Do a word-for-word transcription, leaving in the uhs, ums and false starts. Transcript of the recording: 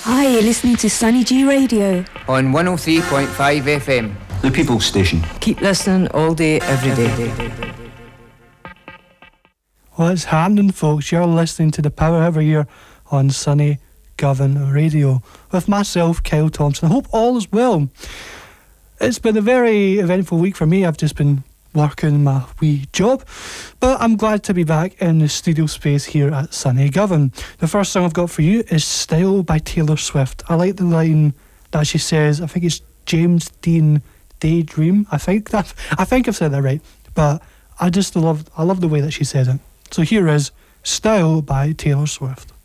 Hi, you're listening to Sunny G Radio on one oh three point five F M. The People's Station. Keep listening all day, every day. What's happening, folks? You're listening to the Power Hour here on Sunny Govan Radio with myself, Kyle Thompson. I hope all is well. It's been a very eventful week for me. I've just been working my wee job, but I'm glad to be back in the studio space here at Sunny Govan. The first song I've got for you is Style by Taylor Swift. I like the line that she says, I think it's James Dean Daydream. I think that I think I've said that right, but I just love I love the way that she says it. So here is Style by Taylor Swift.